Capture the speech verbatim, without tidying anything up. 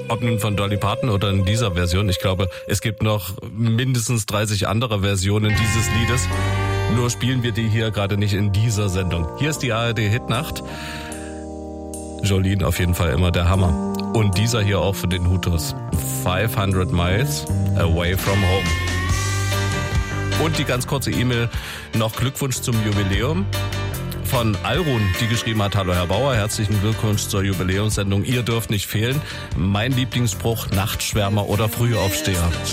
Ob nun von Dolly Parton oder in dieser Version. Ich glaube, es gibt noch mindestens dreißig andere Versionen dieses Liedes. Nur spielen wir die hier gerade nicht in dieser Sendung. Hier ist die A R D-Hitnacht. Jolene auf jeden Fall immer der Hammer. Und dieser hier auch für den Hutus. fünfhundert Miles Away from Home. Und die ganz kurze E-Mail, noch Glückwunsch zum Jubiläum von Alrun, die geschrieben hat: Hallo Herr Bauer, herzlichen Glückwunsch zur Jubiläumssendung. Ihr dürft nicht fehlen. Mein Lieblingsspruch: Nachtschwärmer oder Frühaufsteher.